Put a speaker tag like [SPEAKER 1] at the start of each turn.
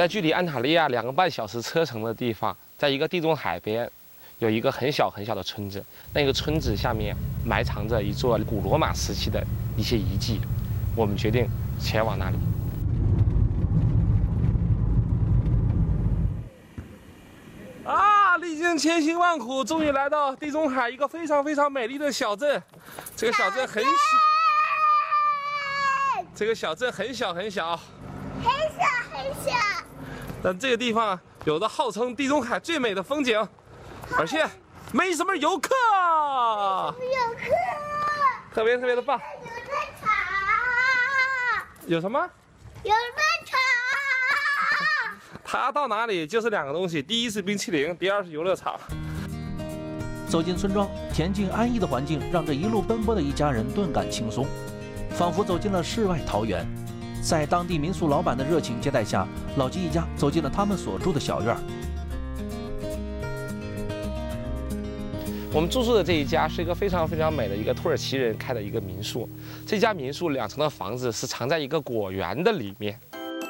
[SPEAKER 1] 在距离安塔利亚2个半小时车程的地方，在一个地中海边，有一个很小很小的村子。那个村子下面埋藏着一座古罗马时期的一些遗迹。我们决定前往那里。历经千辛万苦，终于来到地中海一个非常非常美丽的小镇。这个小镇很小，这个小镇很小很小，
[SPEAKER 2] 很小很小。
[SPEAKER 1] 但这个地方有着号称地中海最美的风景，而且没什么游客，
[SPEAKER 2] 游客，
[SPEAKER 1] 特别特别的棒。
[SPEAKER 2] 有热场，
[SPEAKER 1] 有什么？
[SPEAKER 2] 有热场。
[SPEAKER 1] 它到哪里就是2个东西，第一是冰淇淋，第2是游乐场。
[SPEAKER 3] 走进村庄，恬静安逸的环境让这一路奔波的一家人顿感轻松，仿佛走进了世外桃源。在当地民宿老板的热情接待下，老吉一家走进了他们所住的小院。
[SPEAKER 1] 我们住宿的这一家是一个非常非常美的一个土耳其人开的一个民宿。这家民宿2层的房子是藏在一个果园的里面。